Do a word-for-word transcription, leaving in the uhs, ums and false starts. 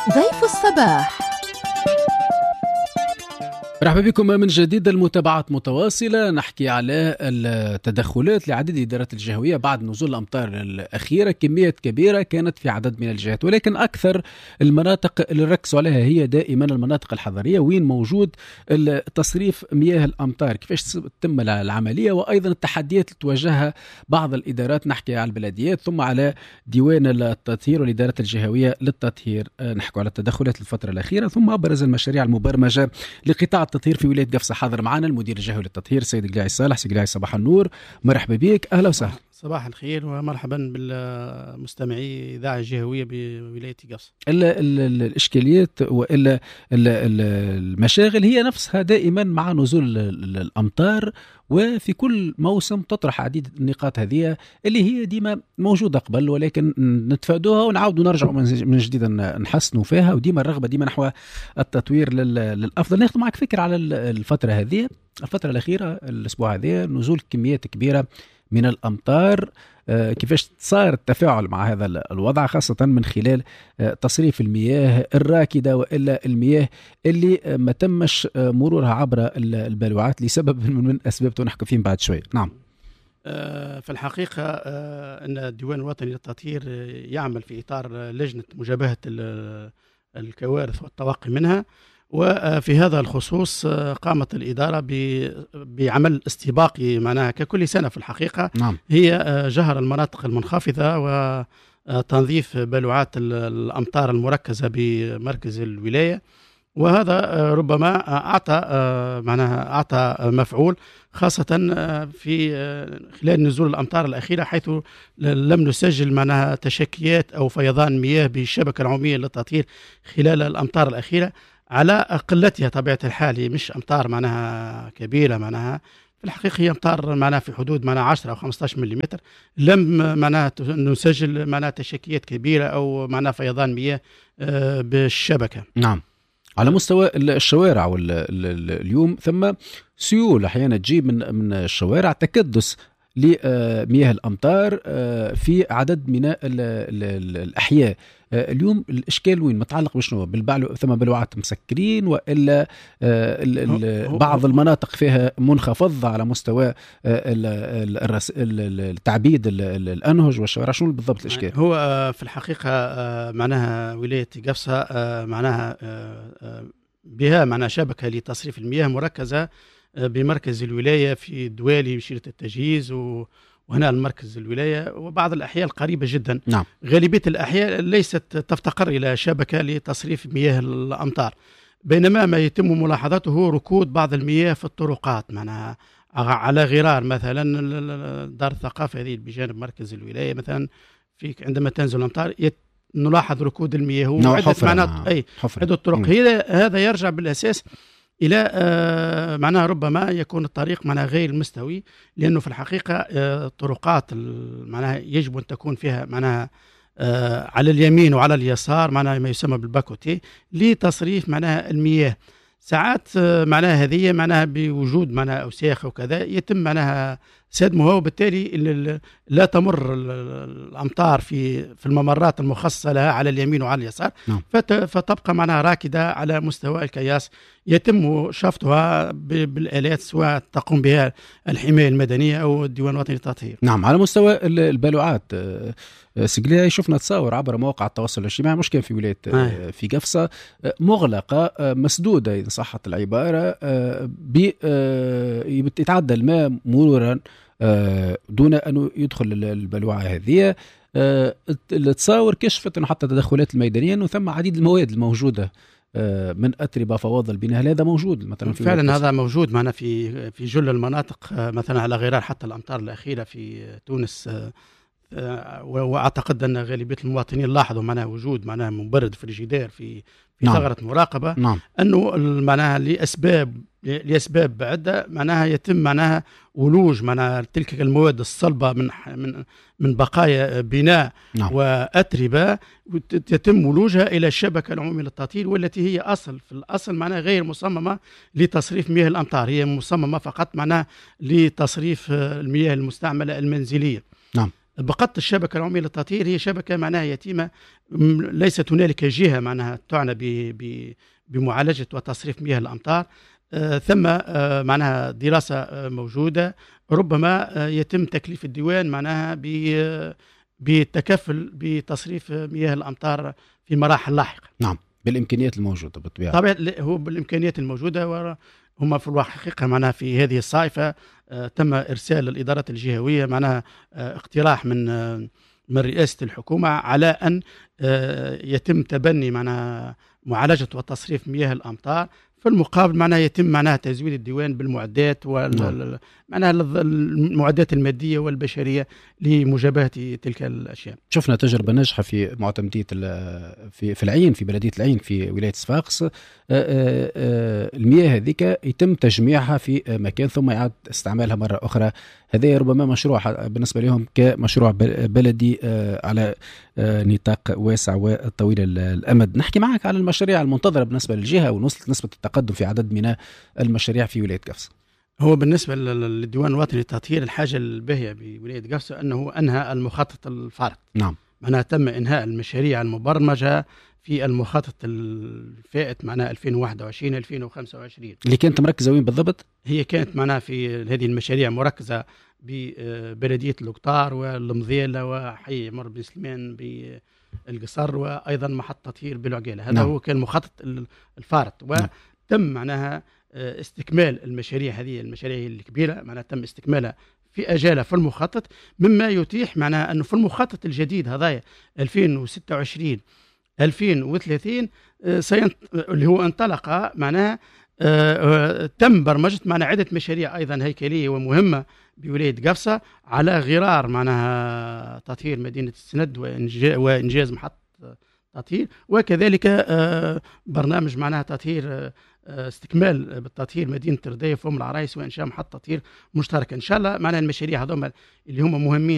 ضيف الصباح. مرحبا بكم من جديد. المتابعات متواصلة، نحكي على التدخلات لعدد الإدارات الجهوية بعد نزول الأمطار الأخيرة. كميات كبيرة كانت في عدد من الجهات، ولكن أكثر المناطق اللي ركزوا عليها هي دائما المناطق الحضرية، وين موجود تصريف مياه الأمطار، كيفاش تتم العملية، وأيضا التحديات اللي تواجهها بعض الإدارات. نحكي على البلديات، ثم على ديوان التطهير والإدارات الجهوية للتطهير. نحكي على التدخلات الفترة الأخيرة، ثم أبرز المشاريع المبرمجة لقطاع التطهير في ولاية قفصة. حاضر معنا المدير الجهوي للتطهير سيد قلاعي صالح. سيد قلاعي صباح النور، مرحبا بك، أهلا وسهلا. صباح الخير ومرحبا بالمستمعي إذاعة الجهوية بولاية قفصة. إلا الإشكاليات وإلا المشاغل هي نفسها دائما مع نزول الأمطار، وفي كل موسم تطرح عديد النقاط هذه اللي هي ديما موجودة قبل، ولكن نتفادوها ونعاود ونرجع من جديد نحسنوا فيها، وديما الرغبة ديما نحو التطوير للأفضل. ناخذ معك فكرة على الفترة هذه، الفترة الأخيرة، الأسبوع هذه نزول كميات كبيرة من الأمطار. كيفاش صار التفاعل مع هذا الوضع، خاصة من خلال تصريف المياه الراكدة وإلا المياه اللي ما تمش مرورها عبر البلوعات لسبب من الأسباب تنحكي فيهم بعد شوي. نعم. في الحقيقة أن الديوان الوطني للتطهير يعمل في إطار لجنة مجابهة الكوارث والتوقي منها، وفي هذا الخصوص قامت الإدارة بعمل استباقي معناها ككل سنة في الحقيقة. نعم. هي جهر المناطق المنخفضة وتنظيف بلوعات الأمطار المركزة بمركز الولاية، وهذا ربما أعطى معناها أعطى مفعول، خاصة في خلال نزول الأمطار الأخيرة، حيث لم نسجل معناها تشكيات أو فيضان مياه بالشبكة العمومية للتطهير خلال الأمطار الأخيرة، على قلتها طبيعة الحال. مش أمطار معناها كبيرة، معناها في الحقيقة هي أمطار معناها في حدود معناها عشرة أو خمسة عشر ملم. لم معناها نسجل معناها تشكيات كبيرة أو معناها فيضان مياه بالشبكة. نعم. على مستوى الشوارع واليوم ثم سيول أحيانا تجيب من من الشوارع، تكدس لمياه الأمطار في عدد من الأحياء. اليوم الإشكال وين متعلق بشنو؟ بالبعلو ثم بلوعات مسكرين، وإلا بعض المناطق فيها منخفض على مستوى التعبيد الأنهج والشوارع. شنو بالضبط الإشكال؟ هو في الحقيقة معناها ولاية قفصة معناها بها معناها شبكة لتصريف المياه مركزة بمركز الولاية في دوالي بشيرة التجهيز وهنا المركز الولاية وبعض الأحياء القريبة جدا. نعم. غالبية الأحياء ليست تفتقر إلى شبكة لتصريف مياه الأمطار، بينما ما يتم ملاحظته ركود بعض المياه في الطرقات، معناها على غرار مثلا دار الثقافة هذه بجانب مركز الولاية مثلا، في عندما تنزل الأمطار نلاحظ ركود المياه وعدة معناها أي عدة طرق. هذا يرجع بالأساس إلى آه معناها ربما يكون الطريق معناها غير مستوي، لأنه في الحقيقة آه طرقات معناها يجب أن تكون فيها معناها آه على اليمين وعلى اليسار معناها ما يسمى بالباكوتي لتصريف معناها المياه. ساعات آه معناها هذه معناها بوجود معناها أوساخ وكذا يتم معناها سدمها، وبالتالي لا تمر الأمطار في في الممرات المخصصة لها على اليمين وعلى اليسار. نعم. فتبقى معناها راكدة على مستوى الكياس، يتم شفطها بالآلات سواء تقوم بها الحماية المدنية أو الديوان الوطني للتطهير. نعم. على مستوى البلوعات سقلاعي، شفنا تصاور عبر مواقع التواصل الاجتماعي، مش كان في ولاية آه. في قفصة مغلقة مسدودة إذا صحت العبارة، يتعدى الماء مرورا دون أن يدخل البلوعة هذه. التصاور كشفت أنه حتى تدخلات الميدانية أنه ثم عديد المواد الموجودة من أتربة فواضل البناء، هذا موجود مثلا في فعلا هذا موجود معنا في في جل المناطق، مثلا على غرار حتى الأمطار الأخيرة في تونس، وأعتقد أن غالبية المواطنين لاحظوا معناها وجود معناها مبرد فريجيدير في في نعم. ثغرة مراقبة. نعم. أنه معناها لأسباب لأسباب عدة معناها يتم معناها ولوج معناها تلك المواد الصلبة من من من بقايا بناء. نعم. وأتربة يتم ولوجها إلى الشبكة العمومية للتطهير، والتي هي أصل في الأصل معناها غير مصممة لتصريف مياه الأمطار، هي مصممة فقط معناها لتصريف المياه المستعملة المنزلية. نعم. بقت الشبكة العمومية للتطهير هي شبكة معناها يتيمة، ليست هنالك جهة معناها تعنى بمعالجة وتصريف مياه الأمطار. آه ثم آه معناها دراسة آه موجودة، ربما آه يتم تكليف الديوان معناها بالتكفل بتصريف مياه الأمطار في مراحل لاحقة. نعم، بالإمكانيات الموجودة بالطبيعة. طبعا هو بالإمكانيات الموجودة، هم في الحقيقة معناها في هذه الصائفة آه تم إرسال للإدارات الجهوية معناها آه اقتراح من آه من رئاسة الحكومة على أن آه يتم تبني معناها معالجة وتصريف مياه الأمطار، في المقابل معناها يتم معناها تزويد الديوان بالمعدات وال معناها المعدات المادية والبشرية لمجابهة تلك الأشياء. شفنا تجربة ناجحة في معتمدية في في العين، في بلدية العين في ولاية صفاقس. المياه هذيك يتم تجميعها في مكان ثم إعادة استعمالها مرة أخرى. هذا ربما مشروع بالنسبة لهم كمشروع بلدي على نطاق واسع وطويل الأمد. نحكي معك على المشاريع المنتظرة بالنسبة للجهة، ونوصلت نسبة التقدم في عدد من المشاريع في ولاية قفص. هو بالنسبة للديوان الوطني للتطهير الحاجة الباهية بولاية قفص أنه أنهى المخطط الفارق. نعم، معناها تم إنهاء المشاريع المبرمجة في المخطط الفائت معناها ألفين وواحد وعشرين ألفين وخمسة وعشرين اللي كانت مركزة وين بالضبط؟ هي كانت معناها في هذه المشاريع مركزة ببلدية القطار والمضيلة وحي عمر بن سليمان بالقصر، وأيضا محطة تطهير بالعقيلة. هذا نعم. هو كان مخطط الفارط، وتم نعم. معناها استكمال المشاريع هذه المشاريع الكبيرة معناها تم استكمالها في أجالة في المخطط، مما يتيح معناها أنه في المخطط الجديد هذا ألفين وستة وعشرين ألفين وثلاثين سينط... اللي هو انطلق معناها آه تم برمجة معناها عدة مشاريع أيضا هيكلية ومهمة بولاية قفصة على غرار معناها تطهير مدينة السند وإنجاز محطة تطهير، وكذلك آه برنامج معناها تطهير آه استكمال بالتطهير مدينة ردايف وأم العرايس وإنشاء محطة تطهير مشتركة. إن شاء الله معناها المشاريع هذوما اللي هم مهمين